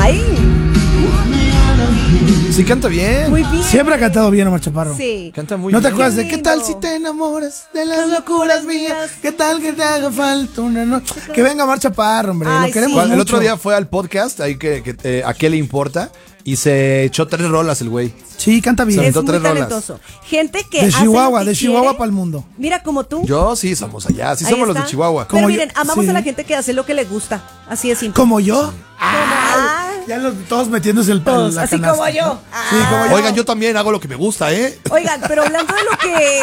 Ay. Sí, canta bien. Muy bien. Siempre ha cantado bien Omar Chaparro. Sí. Canta muy ¿No bien. te acuerdas de Qué qué lindo. tal si te enamoras de las locuras mías? ¿Qué tal que te haga falta una noche? Que venga Omar Chaparro, hombre. Ay, Lo queremos sí. mucho. El otro día fue al podcast, ahí ¿a qué le importa? Y se echó 3 rolas el güey. Sí, canta bien. Se Es aventó muy 3 rolas. talentoso. Gente que De hace Chihuahua, lo que de Chihuahua quiere. para el mundo. Mira, como tú. Yo sí somos allá, sí Ahí somos los está. de Chihuahua. Pero Como miren, yo, amamos sí. a la gente que hace lo que le gusta. Así de simple. Como yo. Ah. Ya todos metiéndose el pelo. Todos, así como yo. Sí, como yo. Oigan, yo también hago lo que me gusta, ¿eh? Oigan, pero hablando de lo que...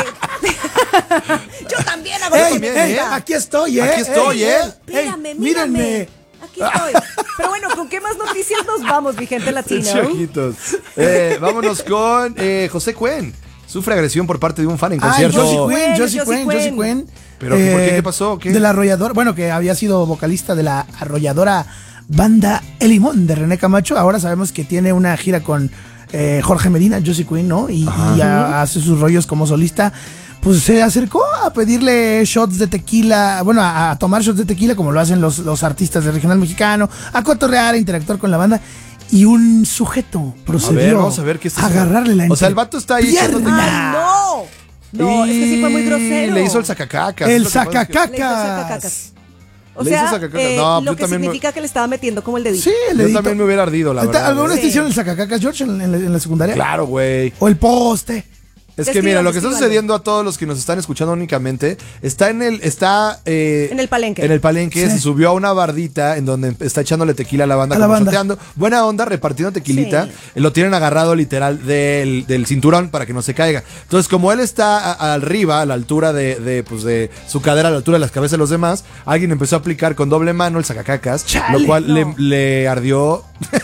yo también hago lo Ey, que me ey, gusta. aquí estoy, Aquí estoy, ¿eh? Espérame, Ey, mírame. mírenme. Aquí estoy. Pero bueno, ¿con qué más noticias nos vamos, mi gente latina? Chiquitos. Vámonos con José Cuen. Sufre agresión por parte de un fan en Ah, concierto. Josie Cuen. ¿Pero por qué? ¿Qué pasó? ¿Qué? De la arrolladora, bueno, que había sido vocalista de la arrolladora banda El Limón de René Camacho. Ahora sabemos que tiene una gira con Jorge Medina, Josie Cuen, ¿no? Y hace sus rollos como solista. Pues se acercó a pedirle shots de tequila, bueno, a tomar shots de tequila como lo hacen los artistas del regional mexicano, a cotorrear, a interactuar con la banda. Y un sujeto procedió vamos a ver qué es eso. agarrarle la O sea, el vato está ahí echando pierna. ¡Ay, no! No, es que sí fue muy grosero. Le hizo el sacacacas. El es lo que pasa es que- Le hizo sacacacas. sacacacas. O Le sea, hizo sacacacas. No, lo yo que también me- significa que le estaba metiendo como el dedito. Sí, el Yo dedito. también me hubiera ardido, la verdad. ¿Alguna vez Sí. te hicieron el sacacacas, George, en la secundaria? Claro, güey. O el poste. Es que mira, lo que está Descríbalo. sucediendo a todos los que nos están escuchando únicamente, en el palenque. En el palenque Sí. se subió a una bardita en donde está echándole tequila a la banda, A la como banda. sorteando. Buena onda, repartiendo tequilita. Sí. Lo tienen agarrado literal del cinturón para que no se caiga. Entonces, como él está arriba, a la altura de su cadera, a la altura de las cabezas de los demás, alguien empezó a aplicar con doble mano el sacacacas, Chale. lo cual No. le ardió.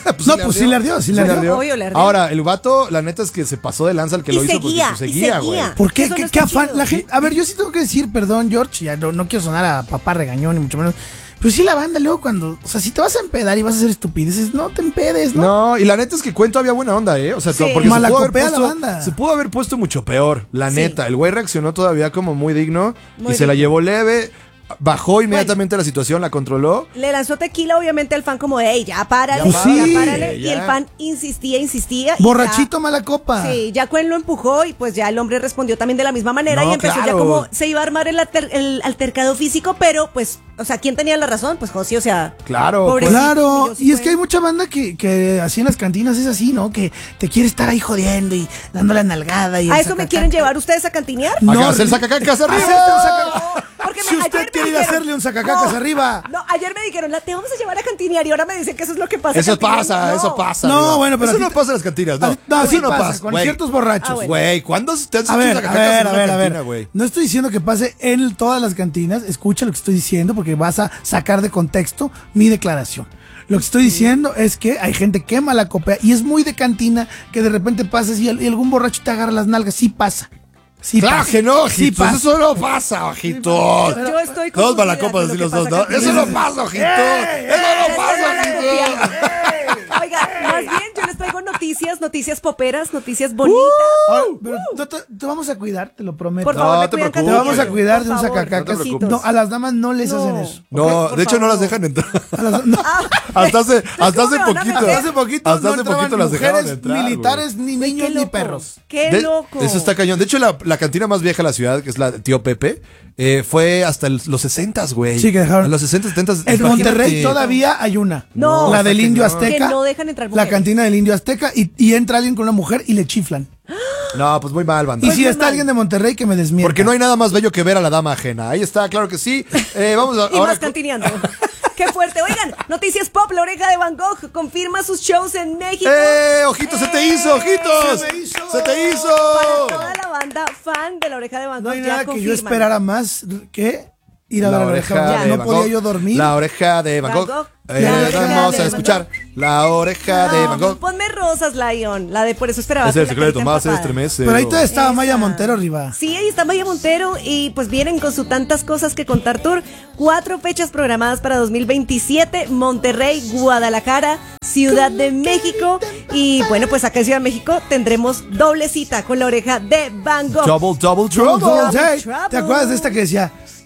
Sí le ardió. Obvio, le ardió. Ahora, el vato, la neta es que se pasó de lanza el que Y lo hizo seguía, porque pues, y seguía, seguía. güey. ¿Por qué? Eso no ¿Qué está afán? chido. La gente, a ver, yo sí tengo que decir, perdón, George, ya no quiero sonar a papá regañón, ni mucho menos. Pero sí la banda, luego cuando, o sea, si te vas a empedar y vas a hacer estupideces, no te empedes, ¿no? No, y la neta es que Cuento había buena onda, ¿eh? O sea, Sí. porque Malacopea la banda. se pudo haber puesto mucho peor, la Sí. neta. El güey reaccionó todavía como muy digno Muy y se la digno. llevó leve. Bajó inmediatamente la situación, la controló. Le lanzó tequila, obviamente, al fan como de, hey, ya párale, Ya ya, párale, párale. ya. Y el fan insistía. y Borrachito mala copa. Sí, ya Cuen lo empujó y pues ya el hombre respondió también de la misma manera No, y empezó ya claro. como se iba a armar el altercado físico, pero pues, o sea, ¿quién tenía la razón? Pues José, o sea, Claro, pobrecito, Claro, yo sí y es fue- que hay mucha banda que así en las cantinas es así, ¿no? Que te quiere estar ahí jodiendo y dándole la nalgada y ¿A el eso me sacacacas. quieren llevar ustedes a cantinear? No, Acá, hacer sacacacas arriba. hacerte un saca- Porque Si usted ayer me quiere ir a dijeron- hacerle un sacacacas arriba. No, ayer me dijeron, te vamos a llevar a cantinear y ahora me dicen que eso es lo que pasa. Eso cantineando. pasa, No. eso pasa. No, amigo. bueno, pero eso a ti no te- pasa en las cantinas, no. No, eso sí no pasa, con güey. ciertos borrachos. Ah, bueno. Güey, ¿cuándo te has A hecho ver, a sacacacas ver, en a una ver, a cantina, ver. güey? No estoy diciendo que pase en todas las cantinas. Escucha lo que estoy diciendo porque vas a sacar de contexto mi declaración. Lo que estoy diciendo es que hay gente que malacopea y es muy de cantina que de repente pasas y algún borracho te agarra las nalgas. Sí pasa. Sí Claro pasa. que no, Sí ojitos. pasa. Eso no pasa, ojitos. Yo estoy Dos confundida malacopas con así lo los que dos, pasa ¿no? cantineando. Eso no pasa, ojitos. Eso no pasa, ojitos. Oiga, más bien yo les traigo noticias poperas, noticias bonitas. Ahora, pero te vamos a cuidar, te lo prometo. Por favor, No me te cuidan, preocupes. Te vamos a cantineando. cuidar Por de un favor, sacacacas. hijitos. No, a las damas no les No. hacen eso. No, por de hecho no favor. las dejan entrar. A las- no. Hasta hace ¿cómo me van a poquito. meter? Hasta hace poquito Hasta no hace entraban poquito las dejaban mujeres, entrar, militares, ni Güey, niños, qué ni loco. perros. Qué loco. Eso está cañón. De hecho, la cantina más vieja de la ciudad, que es la Tío Pepe, fue hasta los 60s, güey. Sí, que dejaron. En los 60, 70s. En Monterrey imagínate. todavía hay una. No, la está del Indio cañón. Azteca. Que no dejan entrar La mujeres. cantina del Indio Azteca y entra alguien con una mujer y le chiflan. No, pues muy mal, banda. Y si muy está mal. alguien de Monterrey que me desmienta. Porque no hay nada más bello que ver a la dama ajena. Ahí está, claro que sí. Vamos a, Y ahora más cantineando. Qué fuerte. Oigan, noticias pop, La Oreja de Van Gogh confirma sus shows en México. ¡Ojitos, se te hizo, ojitos! Se me hizo. ¡Se te Para hizo! toda la banda fan de La Oreja de Van No Gogh, hay ya nada que yo confirman. esperara más que ir a ver a la oreja. de Van Gogh. de No Van podía Gogh. yo dormir. La oreja de Van Van Gogh. Gogh. La oreja Vamos de a Van escuchar. La oreja de Van Gogh. Ponme rosas, Lion. La de Por eso esperaba. Es el con la secreto, carita más se empapada. estremece. Pero ahí todavía estaba Esa. Maya Montero arriba. Sí, ahí está Maya Montero y pues vienen con su tantas cosas que contar tour. 4 fechas programadas para 2027, Monterrey, Guadalajara, Ciudad de México. Y bueno, pues acá en Ciudad de México tendremos doble cita con La Oreja de Van Gogh. Double, double, trouble. Double date. trouble. ¿Te acuerdas de esta que decía?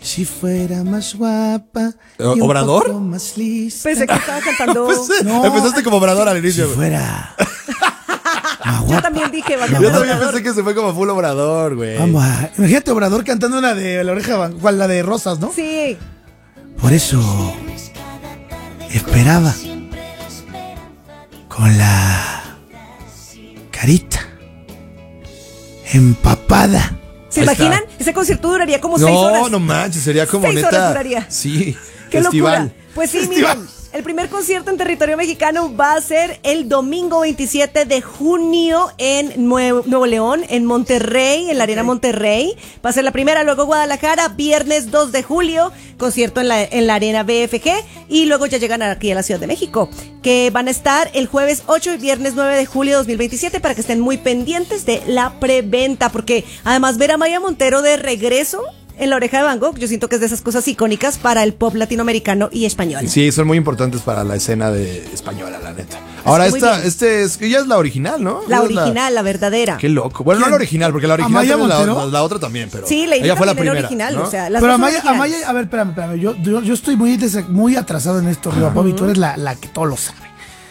Si fuera más guapa. y un ¿Obrador? poco más lista. Pensé que estaba cantando. No. Empezaste como Obrador al Si inicio, güey. fuera. más Yo guapa. también dije, va a Yo cantar también Obrador. pensé que se fue como full Obrador, güey. Vamos a. Imagínate Obrador cantando una de La Oreja de Van Gogh, la de Rosas, ¿no? Sí. Por eso esperaba con la carita empapada. ¿Se Ahí imaginan? está. Ese concierto duraría como 6 horas. No, no manches, sería como 6 horas neta. duraría. Sí, ¡Qué festival. locura! Pues sí, Festival. miren, el primer concierto en territorio mexicano va a ser el domingo 27 de junio en Nuevo León, en Monterrey, en la Arena Monterrey. Va a ser la primera, luego Guadalajara, viernes 2 de julio, concierto en la Arena BFG, y luego ya llegan aquí a la Ciudad de México, que van a estar el jueves 8 y viernes 9 de julio de 2027, para que estén muy pendientes de la preventa, porque además ver a Maya Montero de regreso en La Oreja de Van Gogh, yo siento que es de esas cosas icónicas para el pop latinoamericano y español. Sí, son muy importantes para la escena de española, la neta. Ahora Muy esta, bien. ella es la original, ¿no? La Ella es original, la verdadera. Qué loco. Bueno, no ¿Quién? la original, porque la original ¿Amaya también Montero? la otra también, pero Sí, Lady ella fue la también primera, era original, ¿no? o sea, las Pero dos son Amaya, originales. a ver, espérame. Yo estoy muy atrasado en esto, Riva Pop, y tú eres la que todo lo sabe.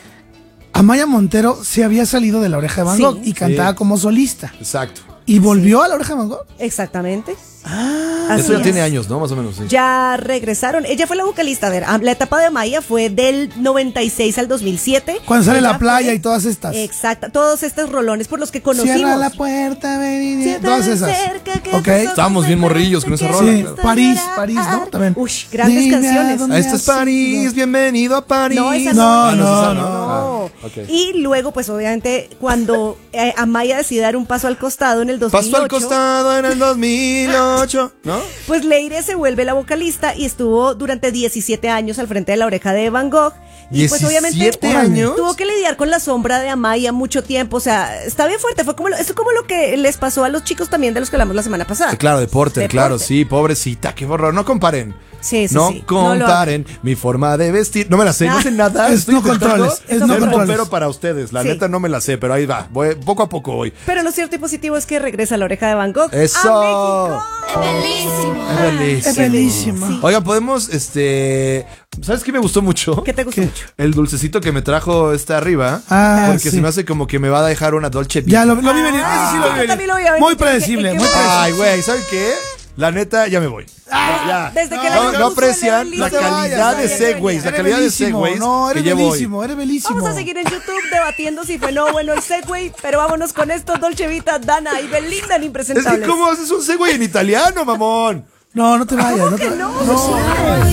Amaya Montero se había salido de La Oreja de Van Sí. Gogh y cantaba Sí. como solista. Exacto. ¿Y volvió a La Oreja de Van Gogh? Exactamente. Ah, Así Eso ya es. tiene años, ¿no? Más o menos, sí. Ya regresaron. Ella fue la vocalista. A ver, la etapa de Amaya fue del 96 al 2007. cuando sale Ella La Playa fue- y todas estas. Exacto. Todos estos rolones por los que conocimos. Cierra la puerta, ven y Siempre todas esas. cerca que Ok. tus ojos Estábamos bien morrillos con esa me rola, Sí, claro. París, ¿no? También. Uy, grandes Dime a canciones. dónde Este es has ido. París, bienvenido a París. No, esa No, no, no, esa no. Ah, ok. Y luego, pues obviamente, cuando Amaya decide dar un paso al costado en el 2008. Pasó al costado en el 2008, ¿no? Pues Leire se vuelve la vocalista y estuvo durante 17 años al frente de La Oreja de Van Gogh. Y pues obviamente 17 años. tuvo que lidiar con la sombra de Amaya mucho tiempo. O sea, está bien fuerte. Fue como esto es como lo que les pasó a los chicos también de los que hablamos la semana pasada. Sí, claro, de Porter, De claro, Porter. sí, pobrecita, qué horror. No comparen. Sí, sí, no sí. No lo comparen mi forma de vestir. No me la sé, no sé nada. Es Estoy no intentando controles, es ser no controles. popero para ustedes. La Sí. neta no me la sé, pero ahí va. Voy poco a poco hoy. Pero lo cierto y positivo es que regresa La Oreja de Van Gogh ¡Eso! a Bellísimo. Es bellísimo. Es bellísimo. Sí. Oigan, podemos, ¿sabes qué me gustó mucho? México. ¿Qué te gustó ¿Qué? mucho? El dulcecito que me trajo esta arriba. Ah, porque sí. se me hace como que me va a dejar una Dolce Vita. Ya lo vi venir, ese sí lo vi Yo venir. también lo vi venir. Muy predecible, ¿En qué muy momento? predecible. Ay, güey, ¿saben qué? La neta, ya me voy. Ya. Desde que la No, yo no puse aprecian Lely, la no te calidad vayas, de ya segways, la venía. calidad de segways No, que eres llevo hoy. bellísimo, eres bellísimo. Vamos a seguir en YouTube debatiendo si fue no bueno el Segway, pero vámonos con esto, Dolce Vita, Dana y Belinda en Es Impresentables. que, ¿cómo haces un segway en italiano, mamón? No, no te vayas. No te que no? no.